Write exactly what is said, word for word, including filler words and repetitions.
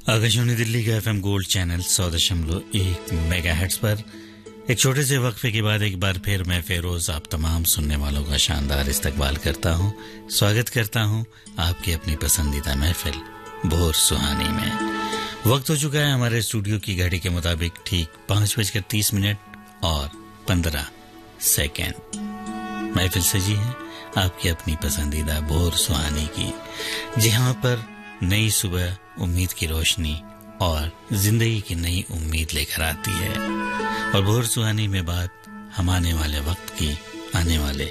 आकाशवाणी दिल्ली का FM gold channel सौ दशमलव एक मेगाहर्ट्ज पर एक छोटे से वक्फे के बाद एक बार फिर मैं फेरोज आप तमाम सुनने वालों का शानदार इस्तकबाल करता हूं, स्वागत करता हूं आपकी अपनी पसंदीदा महफिल भोर सुहानी में। वक्त हो चुका है हमारे स्टूडियो की घड़ी के मुताबिक ठीक पांच बजकर तीस मिनट और पंद्रह सेकेंड। महफिल सजी है आपकी अपनी पसंदीदा भोर सुहानी की, जहां पर नई सुबह उम्मीद की रोशनी और जिंदगी की नई उम्मीद लेकर आती है। और भोर सुहानी में बात हम आने वाले वक्त की, आने वाले